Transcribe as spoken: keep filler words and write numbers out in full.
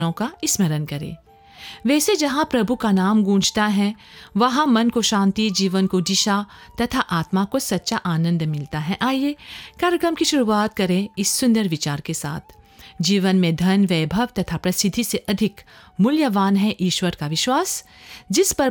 का स्मरण करें। वैसे जहाँ प्रभु का नाम गूंजता है वहाँ मन को शांति, जीवन को दिशा तथा आत्मा को सच्चा आनंद मिलता है। आइए कार्यक्रम की शुरुआत करें इस सुंदर विचार के साथ। जीवन में धन, वैभव तथा प्रसिद्धि से अधिक मूल्यवान है ईश्वर का विश्वास, जिस पर